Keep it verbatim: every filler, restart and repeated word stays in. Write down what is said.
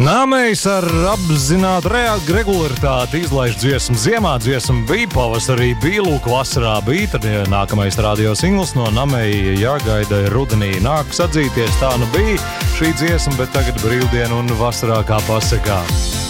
Nāmējs ar apzinātu regularitāti izlaiž dziesmu ziemā, dziesmu bija pavasarī, bija lūk vasarā, bija tad nākamais radio singls no Nāmēja jāgaida rudenī. Nāks atzīties, tā nu bija šī dziesma, bet tagad brīvdiena un vasarā kā pasakā.